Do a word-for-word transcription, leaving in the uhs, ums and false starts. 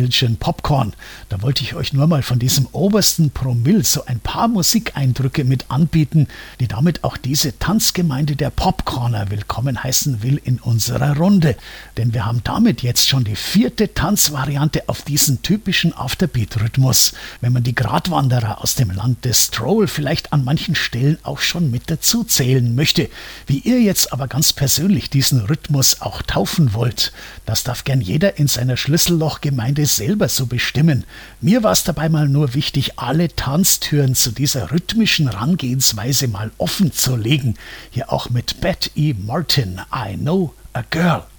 Belgian Popcorn. Da wollte ich euch nur mal von diesem obersten Promille so ein paar Musikeindrücke mit anbieten, die damit auch diese Tanzgemeinde der Popcorner willkommen heißen will in unserer Runde. Denn wir haben damit jetzt schon die vierte Tanzvariante auf diesen typischen Afterbeat-Rhythmus, wenn man die Gratwanderer aus dem Land des Stroll vielleicht an manchen Stellen auch schon mit dazu zählen möchte. Wie ihr jetzt aber ganz persönlich diesen Rhythmus auch taufen wollt, das darf gern jeder in seiner Schlüssellochgemeinde selber so bestimmen. Mir war es dabei mal nur wichtig, alle Tanztüren zu dieser rhythmischen Herangehensweise mal offen zu legen. Hier auch mit Pat E. Martin, I Know a Girl.